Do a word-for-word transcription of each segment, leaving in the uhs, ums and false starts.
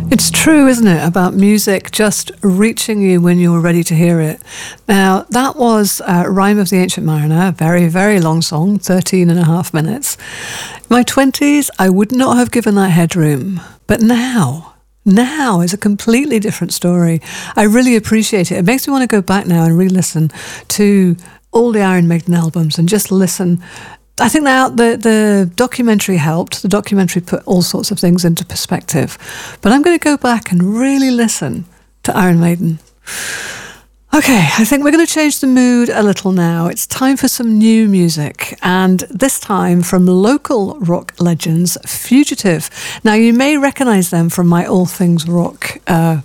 It's true, isn't it, about music just reaching you when you're ready to hear it. Now, that was uh, Rhyme of the Ancient Mariner, a very, very long song, thirteen and a half minutes. In my twenties, I would not have given that headroom. But now, now is a completely different story. I really appreciate it. It makes me want to go back now and re-listen to all the Iron Maiden albums and just listen. I think that the, the documentary helped. The documentary put all sorts of things into perspective. But I'm going to go back and really listen to Iron Maiden. Okay, I think we're going to change the mood a little now. It's time for some new music, and this time from local rock legends, Fugitive. Now, you may recognise them from my All Things Rock uh,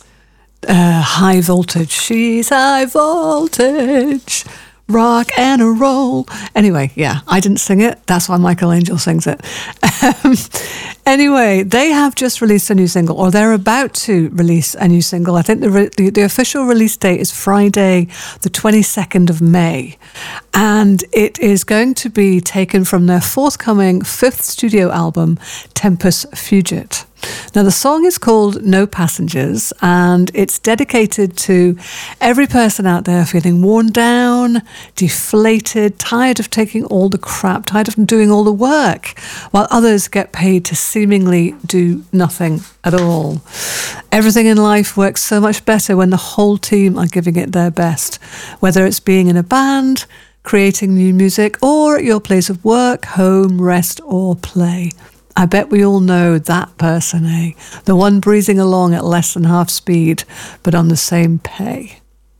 uh, High Voltage. She's high voltage. Rock and a roll. Anyway, yeah, I didn't sing it. That's why Michael Angel sings it. Um, anyway, they have just released a new single, or they're about to release a new single. I think the, re- the, the official release date is Friday, the twenty-second of May. And it is going to be taken from their forthcoming fifth studio album, Tempus Fugit. Now, the song is called No Passengers, and it's dedicated to every person out there feeling worn down, deflated, tired of taking all the crap, tired of doing all the work, while others get paid to seemingly do nothing at all. Everything in life works so much better when the whole team are giving it their best, whether it's being in a band, creating new music, or at your place of work, home, rest, or play. I bet we all know that person, eh? The one breezing along at less than half speed, but on the same pay.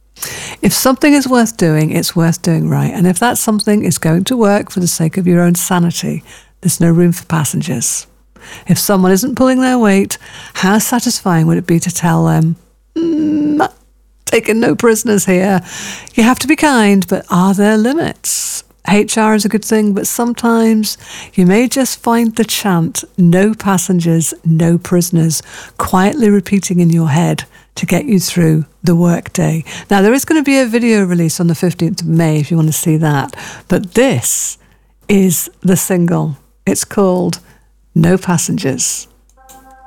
If something is worth doing, it's worth doing right. And if that something is going to work for the sake of your own sanity, there's no room for passengers. If someone isn't pulling their weight, how satisfying would it be to tell them, mm, taking no prisoners here. You have to be kind, but are there limits? H R is a good thing, but sometimes you may just find the chant, no passengers, no prisoners, quietly repeating in your head to get you through the workday. Now, there is going to be a video release on the fifteenth of May if you want to see that, but this is the single. It's called No Passengers.